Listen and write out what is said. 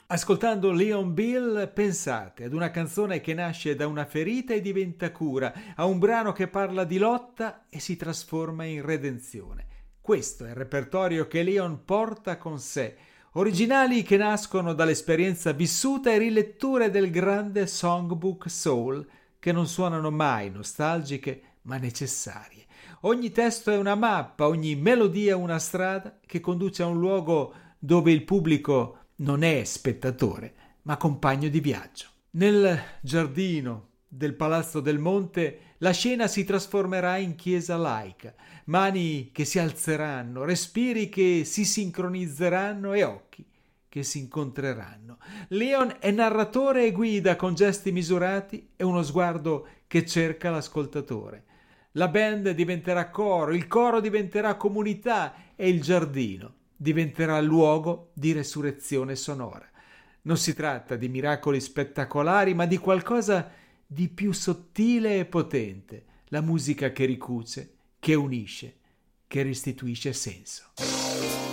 Ascoltando Leon Bill, pensate ad una canzone che nasce da una ferita e diventa cura, a un brano che parla di lotta e si trasforma in redenzione. Questo è il repertorio che Leon porta con sé, originali che nascono dall'esperienza vissuta e riletture del grande songbook soul, che non suonano mai nostalgiche ma necessarie. Ogni testo è una mappa, ogni melodia una strada che conduce a un luogo dove il pubblico non è spettatore, ma compagno di viaggio. Nel giardino del Palazzo del Monte la scena si trasformerà in chiesa laica, mani che si alzeranno, respiri che si sincronizzeranno e occhi che si incontreranno. Leon è narratore e guida con gesti misurati e uno sguardo che cerca l'ascoltatore. La band diventerà coro, il coro diventerà comunità e il giardino diventerà luogo di resurrezione sonora. Non si tratta di miracoli spettacolari, ma di qualcosa di più sottile e potente, la musica che ricuce, che unisce, che restituisce senso.